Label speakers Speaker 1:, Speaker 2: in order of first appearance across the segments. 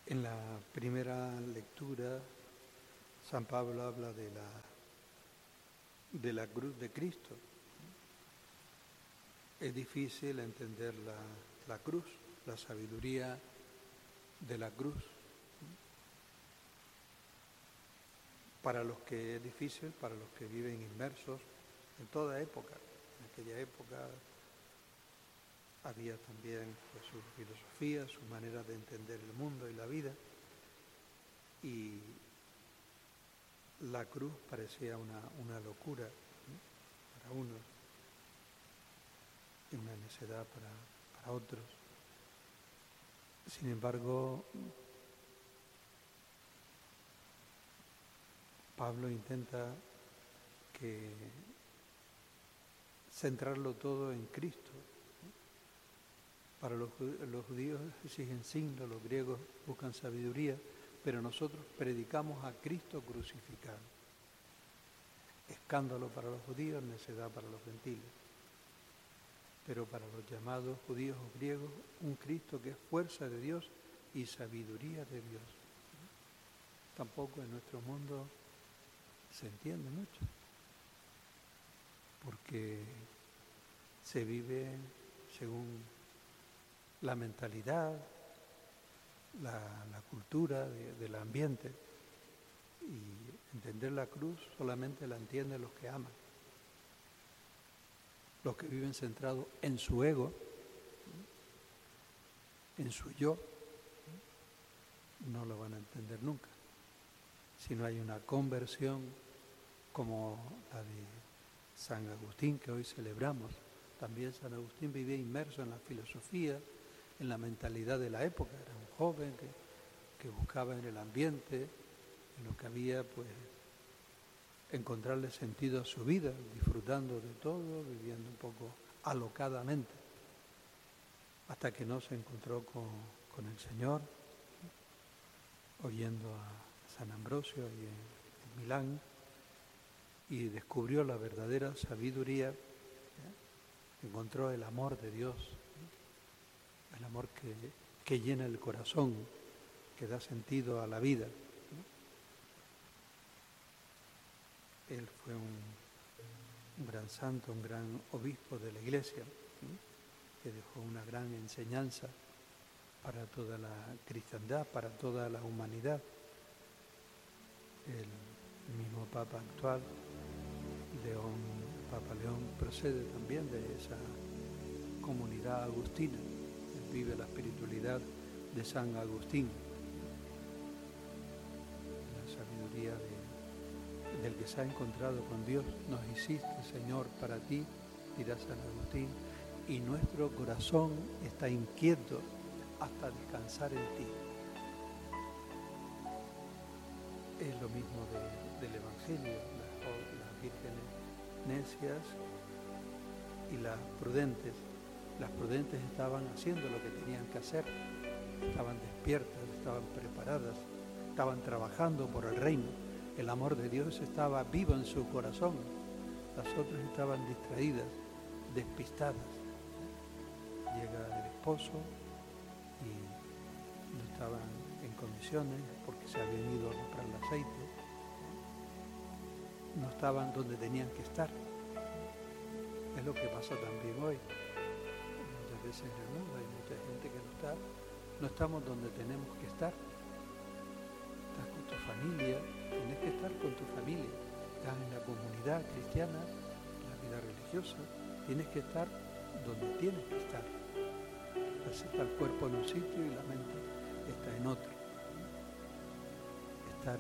Speaker 1: En la primera lectura, San Pablo habla de la cruz de Cristo. Es difícil entender la cruz, la sabiduría de la cruz. Para los que es difícil, para los que viven inmersos en toda época. En aquella época había también pues, su filosofía, su manera de entender el mundo y la vida. Y la cruz parecía una locura, ¿no? Para unos y una necedad para otros. Sin embargo, Pablo intenta centrarlo todo en Cristo. Para los judíos exigen signos, los griegos buscan sabiduría, pero nosotros predicamos a Cristo crucificado. Escándalo para los judíos, necedad para los gentiles. Pero para los llamados judíos o griegos, un Cristo que es fuerza de Dios y sabiduría de Dios. Tampoco en nuestro mundo se entiende mucho, porque se vive según la mentalidad, la cultura del ambiente, y entender la cruz solamente la entienden los que aman. Los que viven centrados en su ego, en su yo, no lo van a entender nunca. Si no hay una conversión como la de San Agustín que hoy celebramos. También San Agustín vivía inmerso en la filosofía, en la mentalidad de la época. Era un joven que buscaba en el ambiente, en lo que había, pues, encontrarle sentido a su vida, disfrutando de todo, viviendo un poco alocadamente, hasta que no se encontró con el Señor, oyendo a San Ambrosio y en Milán, y descubrió la verdadera sabiduría, encontró el amor de Dios, el amor que llena el corazón, que da sentido a la vida. Él fue un gran santo, un gran obispo de la Iglesia, que dejó una gran enseñanza para toda la cristiandad, para toda la humanidad. El mismo Papa actual, Papa León, procede también de esa comunidad agustina. Él vive la espiritualidad de San Agustín, la sabiduría del que se ha encontrado con Dios. Nos hiciste, Señor, para ti, dirá San Agustín, y nuestro corazón está inquieto hasta descansar en ti. Es lo mismo del Evangelio, las vírgenes necias y las prudentes. Las prudentes estaban haciendo lo que tenían que hacer, estaban despiertas, estaban preparadas, estaban trabajando por el reino. El amor de Dios estaba vivo en su corazón. Las otras estaban distraídas, despistadas. Llega el esposo y no estaban en condiciones porque se habían ido a comprar el aceite. No estaban donde tenían que estar. Es lo que pasa también hoy. Muchas veces en el mundo hay mucha gente que no estamos donde tenemos que estar. Estás con tu familia, tienes que estar con tu familia. Estás en la comunidad cristiana, en la vida religiosa, tienes que estar donde tienes que estar. Entonces está el cuerpo en un sitio y la mente está en otro. Estar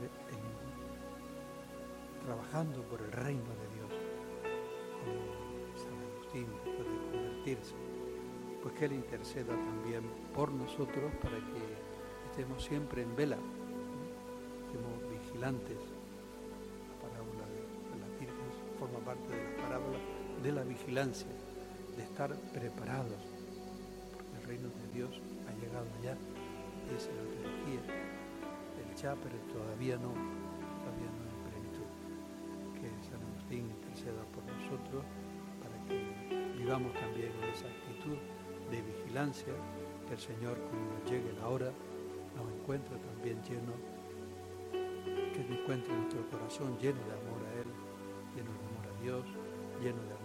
Speaker 1: trabajando por el reino de Dios, como San Agustín después de convertirse, pues que Él interceda también por nosotros para que estemos siempre en vela, estemos vigilantes. La parábola de las vírgenes forma parte de la parábola de la vigilancia, de estar preparados, porque el reino de Dios ha llegado ya, dice la teología, el ya, pero todavía no en plenitud. Que San Agustín interceda por nosotros para que vivamos también en esa actitud de vigilancia, que el Señor, cuando nos llegue la hora, nos encuentre también lleno, que nos encuentre nuestro corazón lleno de amor a Él, lleno de amor a Dios, lleno de